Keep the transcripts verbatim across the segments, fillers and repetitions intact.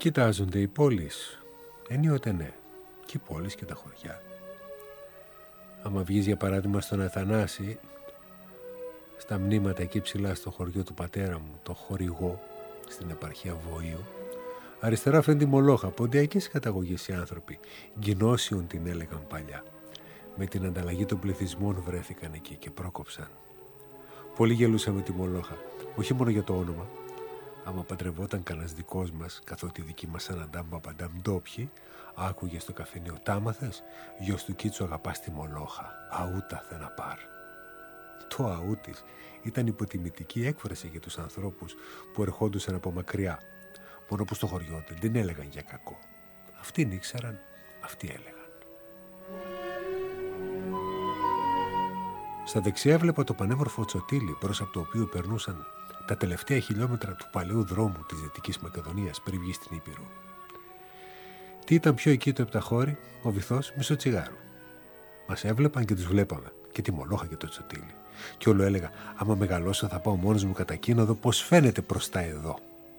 Κοιτάζονται οι πόλεις, ενίοτε ναι, και οι πόλεις και τα χωριά. Άμα βγεις για παράδειγμα στον Αθανάση, στα μνήματα εκεί ψηλά στο χωριό του πατέρα μου, το χορηγό, στην επαρχία Βοήου, αριστερά φαίνεται η Μολόχα, ποντιακής καταγωγής οι άνθρωποι, Γκινόσιον την έλεγαν παλιά. Με την ανταλλαγή των πληθυσμών βρέθηκαν εκεί και πρόκοψαν. Πολύ γελούσαμε τη Μολόχα, όχι μόνο για το όνομα. Άμα παντρευόταν κανένας δικός μας, καθότι οι δικοί μας αναντάμ παπαντάμ ντόπιοι, άκουγε στο καφενείο «Τάμαθες, γιος του Κίτσου αγαπάς τη Μολόχα, αούτα θε να πάρ». Το αού της ήταν υποτιμητική έκφραση για τους ανθρώπους που ερχόντουσαν από μακριά, μόνο που στο χωριό δεν την έλεγαν για κακό. Αυτοί ήξεραν, αυτοί έλεγαν. Στα δεξιά έβλεπα το πανέμορφο Τσοτήλι, μπρος από το οποίο περνούσαν τα τελευταία χιλιόμετρα του παλαιού δρόμου της Δυτικής Μακεδονίας πριν βγει στην Ήπειρο. Τι ήταν πιο εκεί το επταχώρι, ο βυθός μισό τσιγάρο. Μας έβλεπαν και τους βλέπαμε, και τη Μολόχα και το Τσοτήλι. Και όλο έλεγα, άμα μεγαλώσω θα πάω μόνος μου κατά εκείνο εδώ, πώς φαίνεται προς τα εδώ.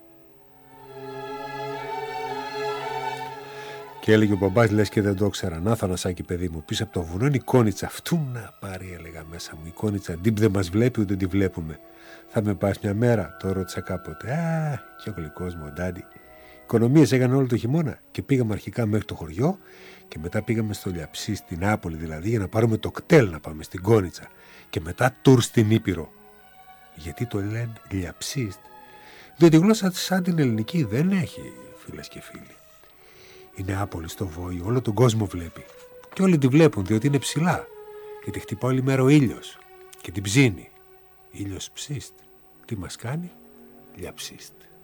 Και έλεγε ο μπαμπάς, λες και δεν το ήξερα. Να Θανασάκη, παιδί μου, πίσω από το βουνό είναι η Κόνιτσα. Αυτού να πάρει, έλεγα μέσα μου. Η Κόνιτσα, ντύπ δεν μας βλέπει ούτε τη βλέπουμε. Θα με πας μια μέρα, το ρώτησα κάποτε. Α, και ο γλυκός μου, ο Ντάντι. Οικονομίες έκανε όλο το χειμώνα και πήγαμε αρχικά μέχρι το χωριό και μετά πήγαμε στο Λιαψί, στην Νάπολη δηλαδή, για να πάρουμε το κτέλ να πάμε στην Κόνιτσα. Και μετά τουρ στην Ήπειρο. Γιατί το λένε Λιαψίστ? Διότι η γλώσσα σαν την ελληνική δεν έχει, φίλες και φίλοι. Η Νεάπολη στο Βόη, όλο τον κόσμο βλέπει. Και όλοι τη βλέπουν διότι είναι ψηλά. Γιατί χτυπά όλη μέρα ο ήλιος και την ψήνει. Ήλιος ψίστ. Τι μας κάνει? Λιαψίστ.